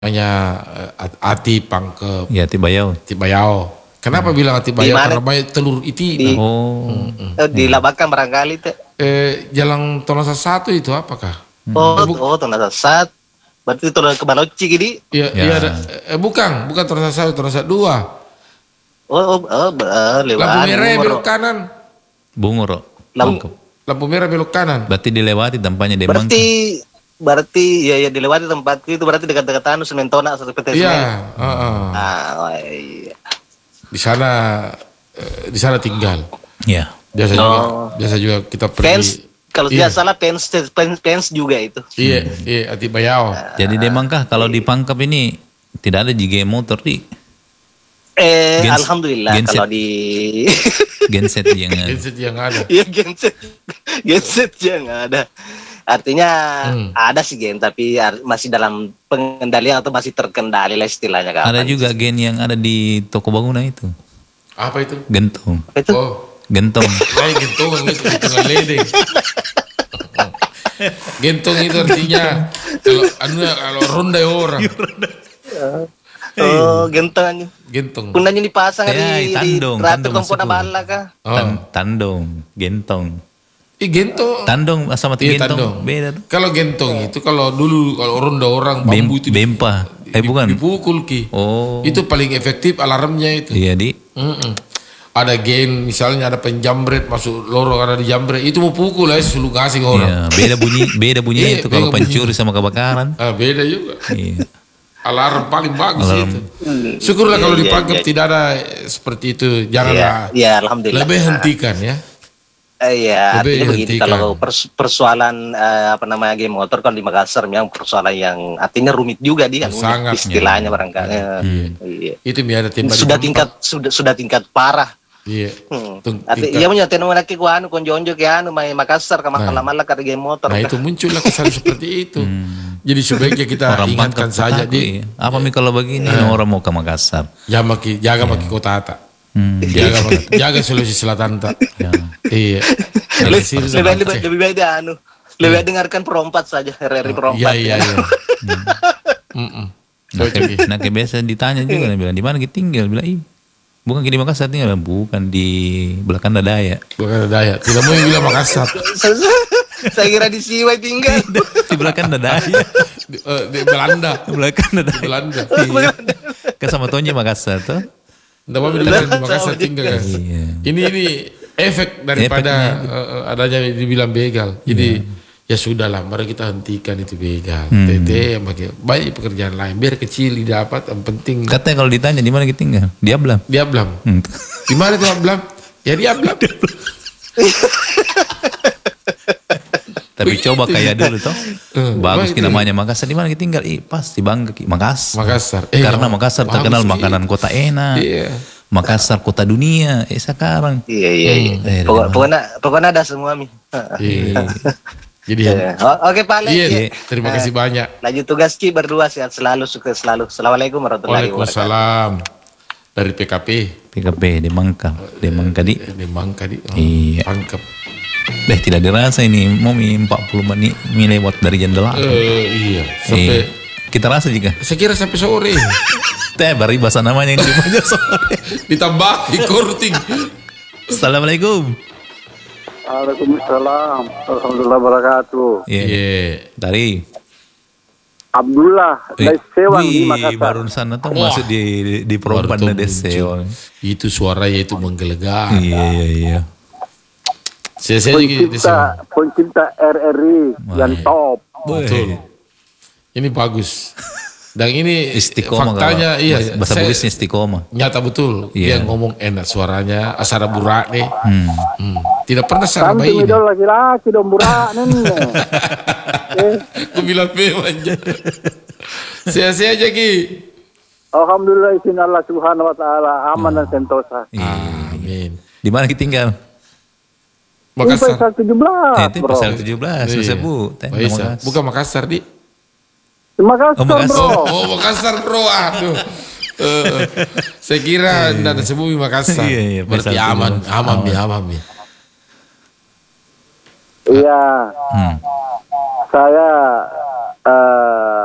namanya Ati Pangkep. Ya, Tibayau. Tibayau. Kenapa bilang Ati Bayau? Karena banyak telur Di, dilabakan barangkali teh. Jalan Tonasa 1 itu apakah? Tonasa 1. Berarti Tonasa ke Baloci gini? Iya, iya ada. Bukan Tonasa 1, Tonasa 2. Lewat. Lampu merah belok kanan. Bungur. Lampu merah belok kanan. Berarti dilewati tempatnya Demang. Berarti ya dilewati tempat itu, berarti dekat-dekat Sementona atau PT Semen. Iya, Iya. Di sana tinggal. Iya. Biasa juga kita pergi. Fans, kalau tidak salah fans juga itu. Iya, Ati Bayau. Jadi Demang kah kalau di Pangkep ini tidak ada JG motor di? Alhamdulillah genset. Kalau di genset yang ada. Genset yang ada. Iya, genset yang ada. Artinya ada sih gen, tapi masih dalam pengendalian atau masih terkendali lah istilahnya. Ada juga gen yang ada di toko bangunan itu. Apa itu? Gentong. Apa itu? Gentong. Gentong itu di tengah ledeng. Gentong itu artinya kalau ronda orang. Gentong. Punanya dipasang di ratu kompona bala kah? Tandong, gentong. Gentong. Tandong sama gentong beda tuh. Kalau gentong itu kalau dulu kalau ronda orang bambu itu bempa. Bukan. Dipukul ki. Oh. Itu paling efektif alarmnya itu. Iya, Di. Ada gen misalnya ada penjambret masuk lorong ada di jambret itu mau pukul suruh ngasih orang. Iya, beda bunyi itu kalau pencuri sama kebakaran. Beda juga. Iya. Alarm paling bagus itu. Syukurlah kalau dipanggap tidak ada seperti itu. Janganlah. Iya, alhamdulillah. Lebih hentikan ya. Iya, artinya begini, kalau persoalan game motor kan di Makassar memang persoalan yang artinya rumit juga dia sangat istilahnya barangkali. Iya. Itu biar sudah tingkat parah. Iya. Iya punya teman laki gua konjonjo ke main Makassar ke malah ke game motor. Nah, itu muncullah kesan seperti itu. Jadi sebaiknya kita ingatkan saja di apa kalau begini orang mau ke Makassar. Jaga maki kota Ata. Jaga Sulawesi Selatan tak. Iya. Lebih baik dia lebih baik dengarkan perompat saja RRI perompat. Iya. Nah, biasa ditanya juga bilang di mana kita tinggal, bilang bukan di Makassar tinggal, bukan di Belakang Dadaya. Tidak mau bilang Makassar. Saya kira di Siwai tinggal. Di Belakang Dadaya. Di Belanda. Belakang Dadaya. Belanda. Ke sama Tonje Makassar tuh. Tidak mau bilang di Makassar tinggal kan. Ini efek daripada adanya dibilang begal. Jadi ya sudahlah, mari kita hentikan itu begal. Tete banyak pekerjaan lain biar kecil didapat, yang penting. Katanya kalau ditanya di mana kita tinggal, Diablam. Di mana itu Diablam? Ya Diablam. Tapi coba kayak dulu toh. Bagus namanya Makassar, di mana kita tinggal? Pasti bangga Makassar. Karena Makassar terkenal makanan kota enak. Iya. Makassar kota dunia. Sekarang. Iya. Pokoknya ada semua mi. Iya. Jadi oke Pak Alex. Iya. Terima kasih banyak. Lanjut tugas Ki, berdua sehat selalu, sukses selalu. Assalamualaikum warahmatullahi wabarakatuh. Waalaikumsalam. Dari PKP di Mangka. Di Mangka di. Iya. Pangkep. Tidak dirasa ini mau 40 menit lewat dari jam 8. Iya. Sampai kita rasa juga. Saya kira sampai sore. Baru bahasa namanya yang dibaca sore. Ditambah di korting. Assalamualaikum. Waalaikumsalam. Alhamdulillah wabarakatuh. Iya. Dari Abdullah dari Sewang di Makassar. Baru sana tuh masuk di perempuan dari Sewang. Itu suaranya itu menggelegar. Iya. Pencinta RRI yang top. Betul. Ini bagus. Dan ini istiqomah faktanya bahasa Bugisnya istiqomah. Nyata betul. Dia ngomong enak suaranya, asara burak deh. Tidak pernah salah bayi. Kantum idol laki-laki dong burak nih. Aku bilang aja. Sehat-sehat aja Ki. Alhamdulillah izin Allah Subhanahu wa taala aman dan sentosa. Amin. Di mana kita tinggal? Makassar. Pasal 17. Itu pasal 17 disebut. Bukan Makassar di. Makassar, bro. Makassar, bro. Aduh. Saya kira tidak ada sebut Makassar. Berarti aman. Iya. Saya